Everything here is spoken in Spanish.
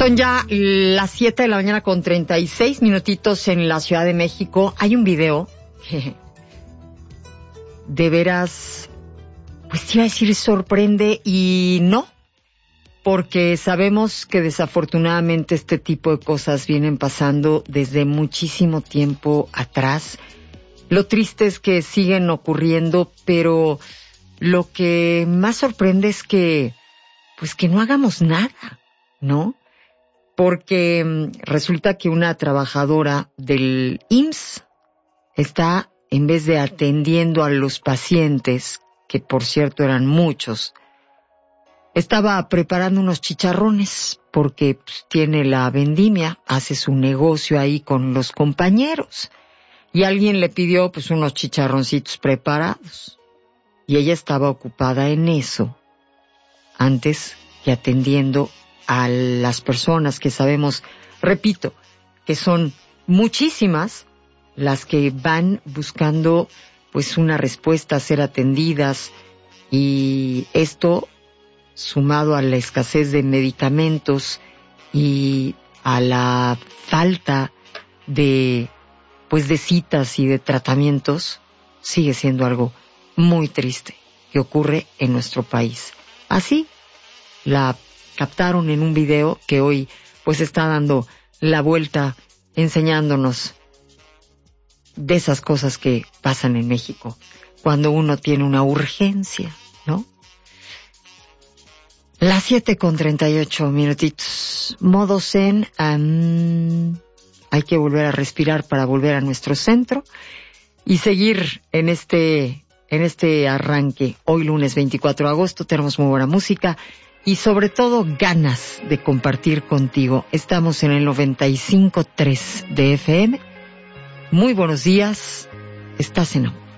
Son ya las 7 de la mañana con 36 minutitos en la Ciudad de México. Hay un video que de veras, pues te iba a decir sorprende y no, porque sabemos que desafortunadamente este tipo de cosas vienen pasando desde muchísimo tiempo atrás. Lo triste es que siguen ocurriendo, pero lo que más sorprende es que, pues que no hagamos nada, ¿no? Porque resulta que una trabajadora del IMSS está, en vez de atendiendo a los pacientes, que por cierto eran muchos, estaba preparando unos chicharrones porque pues, tiene la vendimia, hace su negocio ahí con los compañeros. Y alguien le pidió pues unos chicharroncitos preparados. Y ella estaba ocupada en eso, antes que atendiendo a las personas que sabemos, repito, que son muchísimas las que van buscando pues una respuesta a ser atendidas, y esto sumado a la escasez de medicamentos y a la falta de pues de citas y de tratamientos, sigue siendo algo muy triste que ocurre en nuestro país. Así la captaron en un video que hoy pues está dando la vuelta, enseñándonos de esas cosas que pasan en México cuando uno tiene una urgencia, ¿no? Las 7 con 38 minutitos. Modo zen. Hay que volver a respirar para volver a nuestro centro y seguir en este arranque. Hoy lunes 24 de agosto tenemos muy buena música y sobre todo ganas de compartir contigo. Estamos en el 95.3 de FM. Muy buenos días. Estás en